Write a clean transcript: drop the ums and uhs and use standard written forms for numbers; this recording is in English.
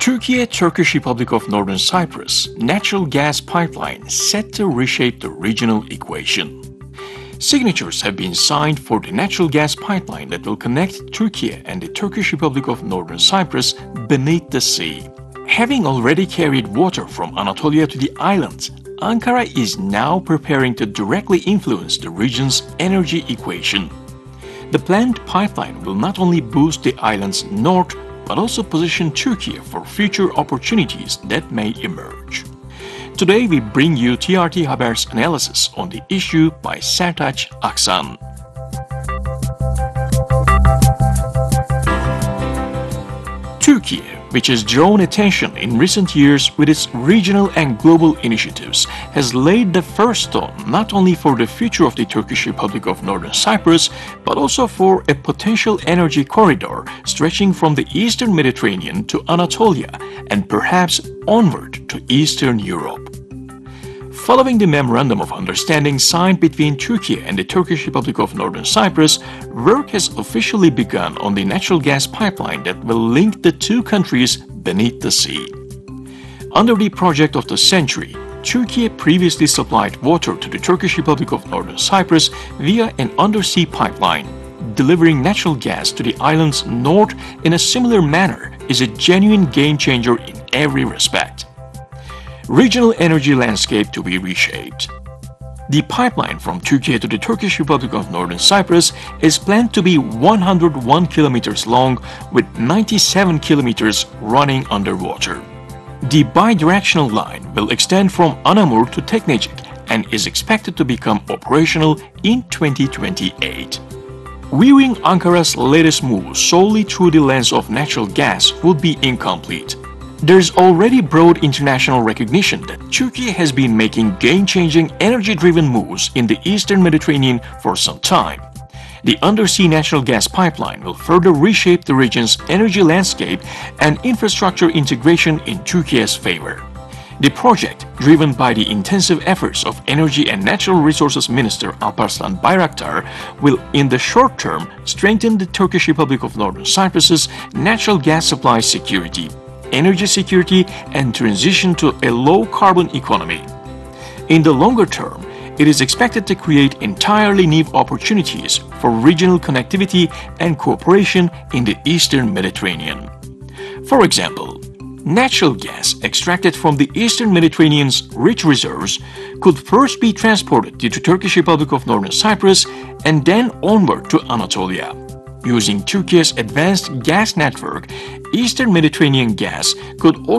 Turkiye-Turkish Republic of Northern Cyprus natural gas pipeline set to reshape the regional equation. Signatures have been signed for the natural gas pipeline that will connect Turkey and the Turkish Republic of Northern Cyprus beneath the sea. Having already carried water from Anatolia to the islands, Ankara is now preparing to directly influence the region's energy equation. The planned pipeline will not only boost the island's north but also position Turkey for future opportunities that may emerge. Today we bring you TRT Haber's analysis on the issue by Sertaç Aksan. Turkey, which has drawn attention in recent years with its regional and global initiatives, has laid the first stone not only for the future of the Turkish Republic of Northern Cyprus, but also for a potential energy corridor stretching from the Eastern Mediterranean to Anatolia and perhaps onward to Eastern Europe. Following the Memorandum of Understanding signed between Turkey and the Turkish Republic of Northern Cyprus, work has officially begun on the natural gas pipeline that will link the two countries beneath the sea. Under the project of the century, Turkey previously supplied water to the Turkish Republic of Northern Cyprus via an undersea pipeline. Delivering natural gas to the island's north in a similar manner is a genuine game-changer in every respect. Regional energy landscape to be reshaped. The pipeline from Turkey to the Turkish Republic of Northern Cyprus is planned to be 101 kilometers long with 97 kilometers running underwater. The bidirectional line will extend from Anamur to Teknecik and is expected to become operational in 2028. Viewing Ankara's latest move solely through the lens of natural gas would be incomplete. There is already broad international recognition that Turkey has been making game-changing energy-driven moves in the Eastern Mediterranean for some time. The undersea natural gas pipeline will further reshape the region's energy landscape and infrastructure integration in Turkey's favor. The project, driven by the intensive efforts of Energy and Natural Resources Minister Alparslan Bayraktar, will in the short term strengthen the Turkish Republic of Northern Cyprus's natural gas supply security, energy security, and transition to a low-carbon economy. In the longer term, it is expected to create entirely new opportunities for regional connectivity and cooperation in the Eastern Mediterranean. For example, natural gas extracted from the Eastern Mediterranean's rich reserves could first be transported to the Turkish Republic of Northern Cyprus and then onward to Anatolia. Using Turkey's advanced gas network, Eastern Mediterranean gas could